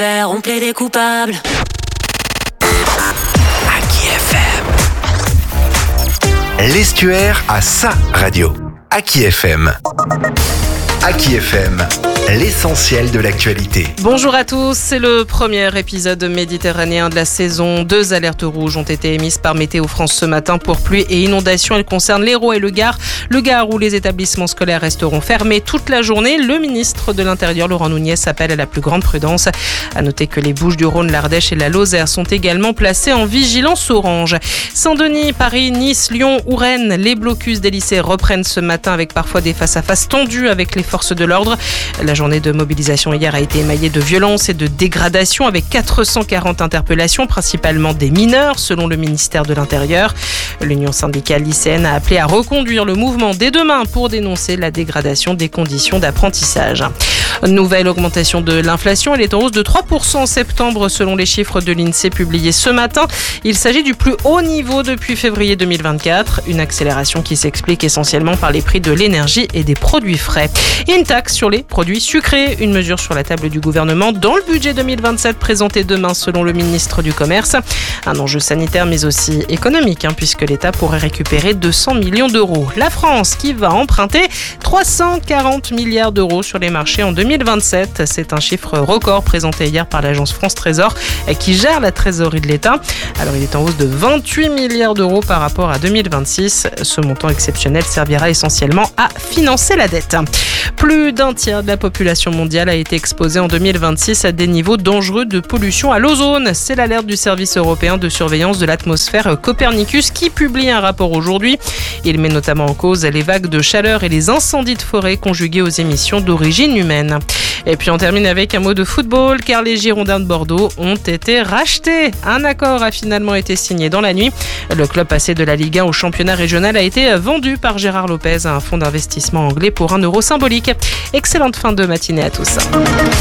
On plaidait coupable. Aki FM. L'estuaire à sa radio. Aki FM. Aki FM. L'essentiel de l'actualité. Bonjour à tous, c'est le premier épisode méditerranéen de la saison. 2 alertes rouges ont été émises par Météo France ce matin pour pluie et inondations. Elles concernent l'Hérault et le Gard. Le Gard où les établissements scolaires resteront fermés toute la journée. Le ministre de l'Intérieur, Laurent Nunez, appelle à la plus grande prudence. À noter que les Bouches-du-Rhône, l'Ardèche et la Lozère sont également placés en vigilance orange. Saint-Denis, Paris, Nice, Lyon ou Rennes, les blocus des lycées reprennent ce matin avec parfois des face-à-face tendus avec les forces de l'ordre. La journée de mobilisation hier a été émaillée de violences et de dégradations avec 440 interpellations, principalement des mineurs, selon le ministère de l'Intérieur. L'Union syndicale lycéenne a appelé à reconduire le mouvement dès demain pour dénoncer la dégradation des conditions d'apprentissage. Nouvelle augmentation de l'inflation, elle est en hausse de 3% en septembre selon les chiffres de l'INSEE publiés ce matin. Il s'agit du plus haut niveau depuis février 2024, une accélération qui s'explique essentiellement par les prix de l'énergie et des produits frais. Et une taxe sur les produits sucrés, une mesure sur la table du gouvernement dans le budget 2027 présenté demain selon le ministre du Commerce. Un enjeu sanitaire mais aussi économique puisque l'État pourrait récupérer 200 millions d'euros. La France qui va emprunter 340 milliards d'euros sur les marchés en 2027. C'est un chiffre record présenté hier par l'agence France Trésor qui gère la trésorerie de l'État. Alors il est en hausse de 28 milliards d'euros par rapport à 2026. Ce montant exceptionnel servira essentiellement à financer la dette. Plus d'un tiers de la population mondiale a été exposée en 2026 à des niveaux dangereux de pollution à l'ozone. C'est l'alerte du service européen de surveillance de l'atmosphère Copernicus qui publie un rapport aujourd'hui. Il met notamment en cause les vagues de chaleur et les incendies de forêt conjugués aux émissions d'origine humaine. Et puis on termine avec un mot de football car les Girondins de Bordeaux ont été rachetés. Un accord a finalement été signé dans la nuit. Le club passé de la Ligue 1 au championnat régional a été vendu par Gérard Lopez à un fonds d'investissement anglais pour 1 euro symbolique. Excellente fin de matinée à tous.